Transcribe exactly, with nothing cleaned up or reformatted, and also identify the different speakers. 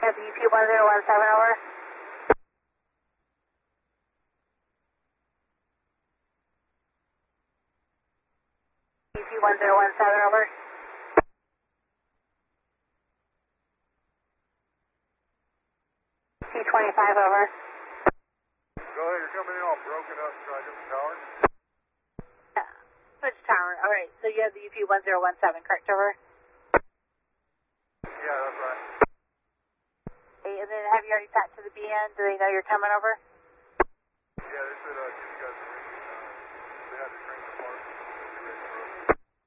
Speaker 1: have the U P one zero one seven over. U P one zero one seven over. T twenty-five over.
Speaker 2: Go ahead, you're coming in all broken up, try to get the tower.
Speaker 1: Yeah. Which tower? Alright, so you have the U P one zero one seven, correct, over?
Speaker 2: Yeah, that's right.
Speaker 1: Okay, and then have you already talked to the B N? Do they know you're coming over?
Speaker 2: Yeah, they said uh,